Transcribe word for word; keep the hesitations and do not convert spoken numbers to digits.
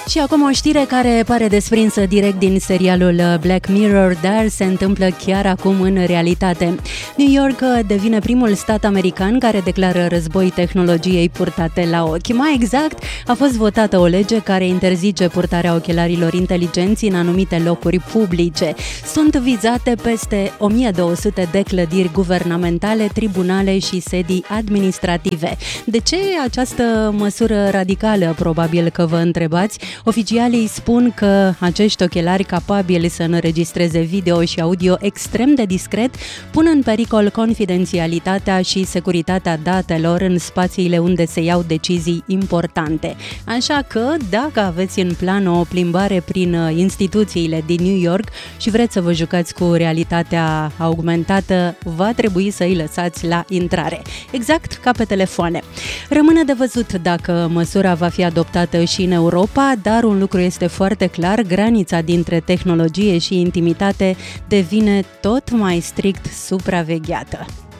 Și acum o știre care pare desprinsă direct din serialul Black Mirror, dar se întâmplă chiar acum în realitate. New York devine primul stat american care declară război tehnologiei purtate la ochi. Mai exact, a fost votată o lege care interzice purtarea ochelarilor inteligenți în anumite locuri publice. Sunt vizate peste o mie două sute de clădiri guvernamentale, tribunale și sedii administrative. De ce această măsură radicală? Probabil că vă întrebați. Oficialii spun că acești ochelari capabili să înregistreze video și audio extrem de discret pun în pericol confidențialitatea și securitatea datelor în spațiile unde se iau decizii importante. Așa că, dacă aveți în plan o plimbare prin instituțiile din New York și vreți să vă jucați cu realitatea augmentată, va trebui să îi lăsați la intrare. Exact ca pe telefoane. Rămâne de văzut dacă măsura va fi adoptată și în Europa, dar un lucru este foarte clar, granița dintre tehnologie și intimitate devine tot mai strict supravegheată.